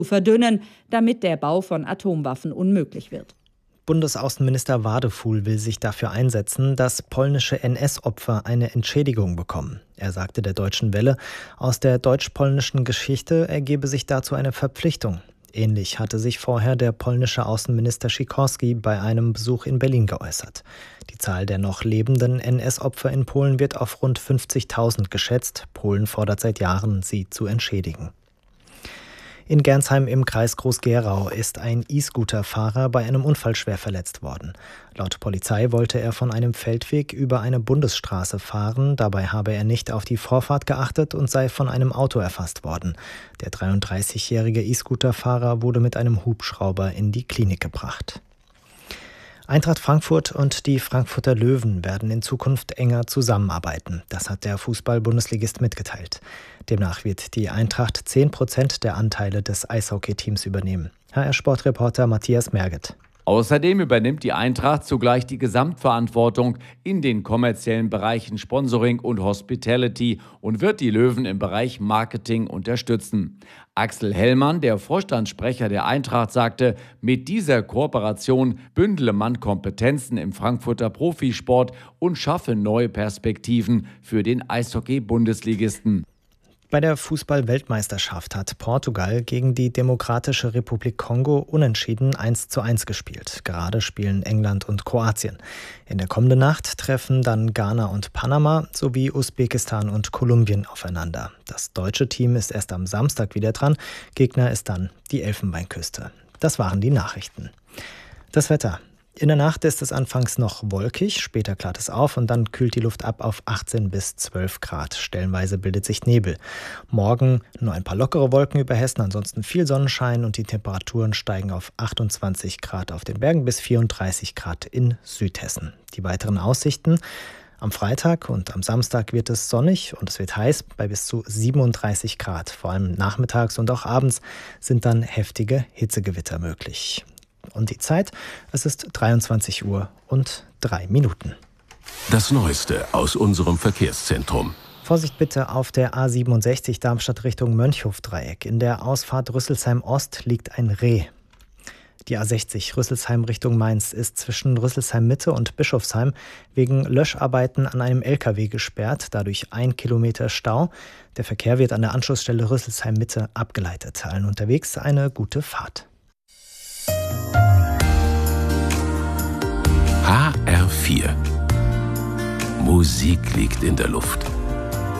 verdünnen, damit der Bau von Atomwaffen unmöglich wird. Bundesaußenminister Wadefuhl will sich dafür einsetzen, dass polnische NS-Opfer eine Entschädigung bekommen. Er sagte der Deutschen Welle, aus der deutsch-polnischen Geschichte ergebe sich dazu eine Verpflichtung. Ähnlich hatte sich vorher der polnische Außenminister Sikorski bei einem Besuch in Berlin geäußert. Die Zahl der noch lebenden NS-Opfer in Polen wird auf rund 50.000 geschätzt. Polen fordert seit Jahren, sie zu entschädigen. In Gernsheim im Kreis Groß-Gerau ist ein E-Scooter-Fahrer bei einem Unfall schwer verletzt worden. Laut Polizei wollte er von einem Feldweg über eine Bundesstraße fahren. Dabei habe er nicht auf die Vorfahrt geachtet und sei von einem Auto erfasst worden. Der 33-jährige E-Scooter-Fahrer wurde mit einem Hubschrauber in die Klinik gebracht. Eintracht Frankfurt und die Frankfurter Löwen werden in Zukunft enger zusammenarbeiten. Das hat der Fußball-Bundesligist mitgeteilt. Demnach wird die Eintracht 10% der Anteile des Eishockey-Teams übernehmen. HR-Sportreporter Matthias Merget. Außerdem übernimmt die Eintracht zugleich die Gesamtverantwortung in den kommerziellen Bereichen Sponsoring und Hospitality und wird die Löwen im Bereich Marketing unterstützen. Axel Hellmann, der Vorstandssprecher der Eintracht, sagte, mit dieser Kooperation bündele man Kompetenzen im Frankfurter Profisport und schaffe neue Perspektiven für den Eishockey-Bundesligisten. Bei der Fußball-Weltmeisterschaft hat Portugal gegen die Demokratische Republik Kongo unentschieden 1:1 gespielt. Gerade spielen England und Kroatien. In der kommenden Nacht treffen dann Ghana und Panama sowie Usbekistan und Kolumbien aufeinander. Das deutsche Team ist erst am Samstag wieder dran. Gegner ist dann die Elfenbeinküste. Das waren die Nachrichten. Das Wetter. In der Nacht ist es anfangs noch wolkig, später klart es auf und dann kühlt die Luft ab auf 18 bis 12 Grad. Stellenweise bildet sich Nebel. Morgen nur ein paar lockere Wolken über Hessen, ansonsten viel Sonnenschein und die Temperaturen steigen auf 28 Grad auf den Bergen bis 34 Grad in Südhessen. Die weiteren Aussichten: am Freitag und am Samstag wird es sonnig und es wird heiß bei bis zu 37 Grad. Vor allem nachmittags und auch abends sind dann heftige Hitzegewitter möglich. Und die Zeit, es ist 23 Uhr und 3 Minuten. Das Neueste aus unserem Verkehrszentrum. Vorsicht bitte auf der A67 Darmstadt Richtung Mönchhofdreieck. In der Ausfahrt Rüsselsheim Ost liegt ein Reh. Die A60 Rüsselsheim Richtung Mainz ist zwischen Rüsselsheim Mitte und Bischofsheim wegen Löscharbeiten an einem LKW gesperrt, dadurch 1 Kilometer Stau. Der Verkehr wird an der Anschlussstelle Rüsselsheim Mitte abgeleitet. Allen unterwegs eine gute Fahrt. HR4. Musik liegt in der Luft.